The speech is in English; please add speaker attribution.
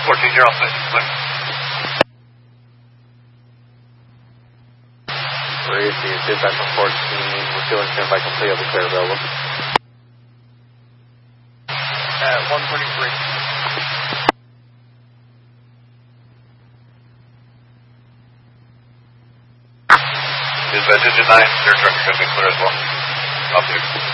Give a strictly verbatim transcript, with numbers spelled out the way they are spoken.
Speaker 1: fourteen, you're all set. Clear.
Speaker 2: Breeze, you dispatch from fourteen, we're feeling standby completely clear, available.
Speaker 1: At one twenty-three. Dispatch engine nine, your truck is going to be clear as well. Up here.